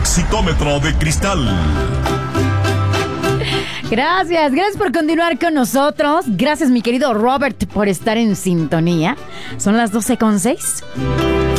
Exitómetro de cristal. Gracias por continuar con nosotros. Gracias, mi querido Robert, por estar en sintonía. Son las 12:06.